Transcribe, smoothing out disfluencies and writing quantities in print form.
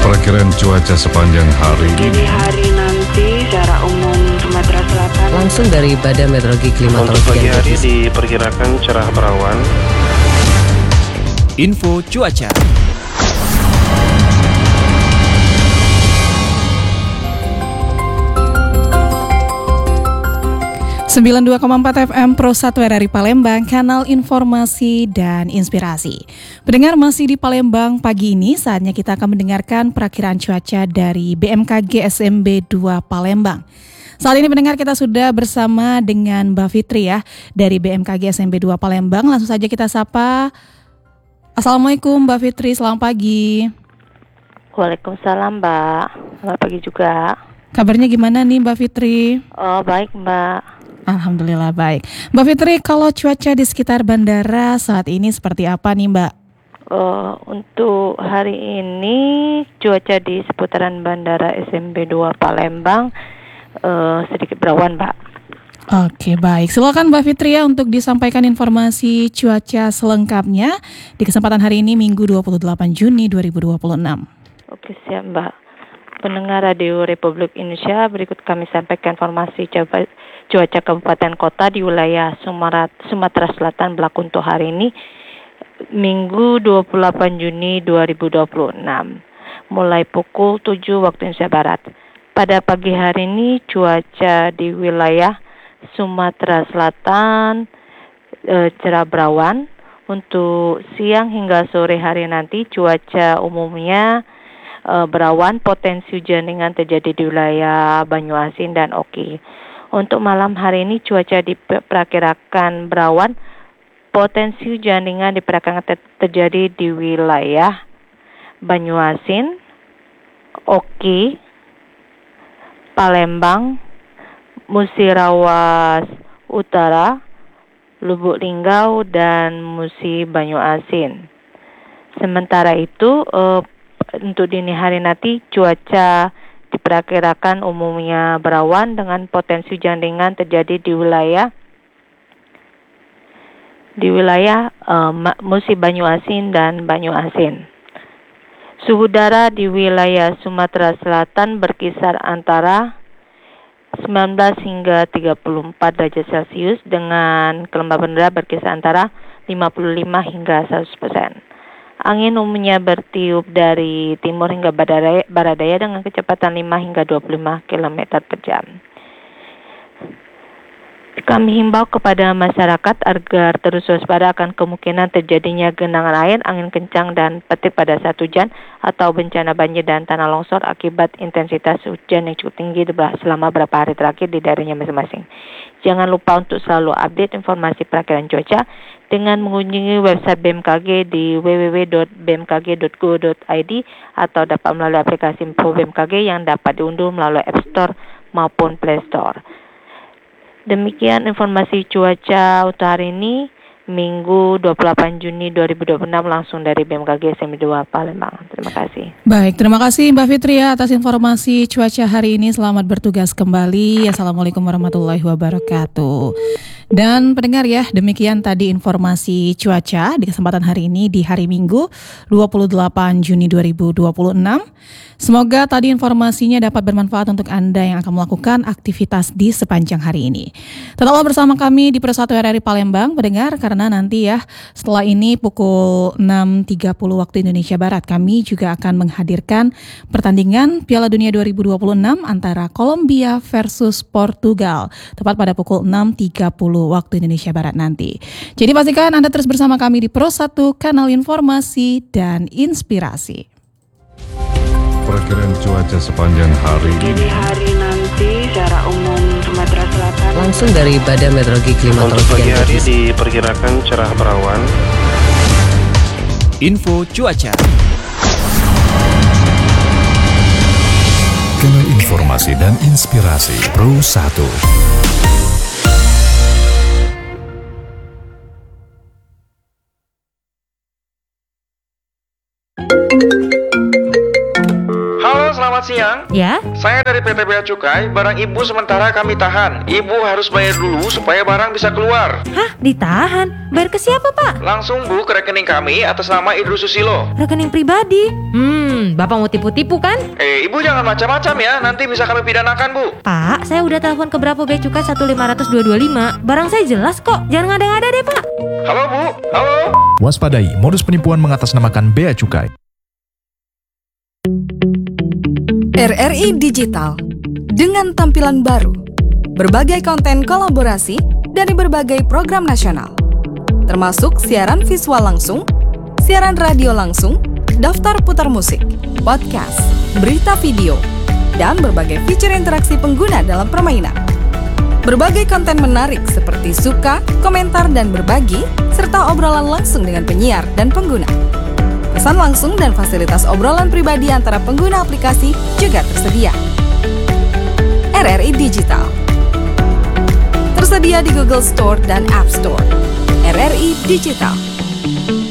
Perkiraan cuaca sepanjang hari Di ini. hari nanti secara umum Sumatera Selatan. Langsung dari Badan Meteorologi Klimatologi Untuk pagi dan hari Geofisika. diperkirakan cerah berawan. Info cuaca. Sembilan 92,4 FM Pro 1 RRI Palembang, kanal informasi dan inspirasi. Pendengar, masih di Palembang pagi ini, saatnya kita akan mendengarkan perakiraan cuaca dari BMKG SMB 2 Palembang. Saat ini pendengar, kita sudah bersama dengan Mbak Fitri ya, dari BMKG SMB 2 Palembang. Langsung saja kita sapa. Assalamualaikum Mbak Fitri, selamat pagi. Waalaikumsalam Mbak, selamat pagi juga. Kabarnya gimana nih Mbak Fitri? Oh baik Mbak. Alhamdulillah baik. Mbak Fitri, kalau cuaca di sekitar bandara saat ini seperti apa nih Mbak? Untuk hari ini cuaca di seputaran Bandara SMB 2 Palembang sedikit berawan Mbak. Oke baik, silakan Mbak Fitri ya untuk disampaikan informasi cuaca selengkapnya di kesempatan hari ini Minggu 28 Juni 2026. Oke siap Mbak. Pendengar Radio Republik Indonesia, berikut kami sampaikan informasi cuaca kabupaten kota di wilayah Sumatera Selatan berlaku untuk hari ini Minggu 28 Juni 2026 mulai pukul 7 waktu Indonesia Barat. Pada pagi hari ini cuaca di wilayah Sumatera Selatan cerah berawan. Untuk siang hingga sore hari nanti cuaca umumnya berawan, potensi hujan ringan terjadi di wilayah Banyuasin dan Oki. Untuk malam hari ini cuaca diperkirakan berawan, potensi hujan ringan diperkirakan terjadi di wilayah Banyuasin, Oki, Palembang, Musirawas Utara, Lubuk Linggau, dan Musi Banyuasin. Sementara itu untuk dini hari nanti cuaca diperkirakan umumnya berawan dengan potensi hujan ringan terjadi di wilayah Musi Banyuasin dan Banyuasin. Suhu udara di wilayah Sumatera Selatan berkisar antara 19 hingga 34 derajat Celcius dengan kelembaban udara berkisar antara 55 hingga 100%. Angin umumnya bertiup dari timur hingga barat daya dengan kecepatan 5 hingga 25 km per jam. Kami himbau kepada masyarakat agar terus waspada akan kemungkinan terjadinya genangan air, angin kencang dan petir pada saat hujan atau bencana banjir dan tanah longsor akibat intensitas hujan yang cukup tinggi selama beberapa hari terakhir di daerahnya masing-masing. Jangan lupa untuk selalu update informasi perakiraan cuaca dengan mengunjungi website BMKG di www.bmkg.go.id atau dapat melalui aplikasi Info BMKG yang dapat diunduh melalui App Store maupun Play Store. Demikian informasi cuaca untuk hari ini Minggu 28 Juni 2026 langsung dari BMKG SMB 2 Palembang. Terima kasih. Baik, terima kasih Mbak Fitri ya atas informasi cuaca hari ini. Selamat bertugas kembali. Assalamualaikum warahmatullahi wabarakatuh. Dan pendengar ya, demikian tadi informasi cuaca di kesempatan hari ini di hari Minggu 28 Juni 2026. Semoga tadi informasinya dapat bermanfaat untuk Anda yang akan melakukan aktivitas di sepanjang hari ini. Tetaplah bersama kami di Pro 1 RRI Palembang, pendengar, karena nanti ya setelah ini pukul 6.30 waktu Indonesia Barat kami juga akan menghadirkan pertandingan Piala Dunia 2026 antara Kolombia versus Portugal tepat pada pukul 6.30 waktu Indonesia Barat nanti. Jadi pastikan Anda terus bersama kami di Pro 1, kanal informasi dan inspirasi. Perkiraan cuaca sepanjang hari Di ini. hari nanti secara umum Sumatera Selatan. Langsung dari Badan Meteorologi Untuk Klimatologi pagi dan hari Geofisika. diperkirakan cerah berawan. Info cuaca. Kanal informasi dan inspirasi Pro 1. Halo, selamat selamat siang. Ya? Saya dari PT Bea Cukai, barang Ibu sementara kami tahan. Ibu harus bayar dulu supaya barang bisa keluar. Hah? Ditahan? Bayar ke siapa, Pak? Langsung Bu ke rekening kami atas nama Idrus Susilo. Rekening pribadi? Bapak mau tipu-tipu kan? Ibu jangan macam-macam ya, nanti bisa kami pidanakan Bu. Pak, saya udah telepon ke Bravo Bea Cukai 1500225. Barang saya jelas kok, jangan ngada-ngada deh, Pak. Halo Bu, halo. Waspadai modus penipuan mengatasnamakan Bea Cukai. RRI Digital dengan tampilan baru, berbagai konten kolaborasi dari berbagai program nasional, termasuk siaran visual langsung, siaran radio langsung, daftar putar musik, podcast, berita video, dan berbagai fitur interaksi pengguna dalam permainan. Berbagai konten menarik seperti suka, komentar, dan berbagi, serta obrolan langsung dengan penyiar dan pengguna. Pesan langsung dan fasilitas obrolan pribadi antara pengguna aplikasi juga tersedia. RRI Digital tersedia di Google Store dan App Store. RRI Digital.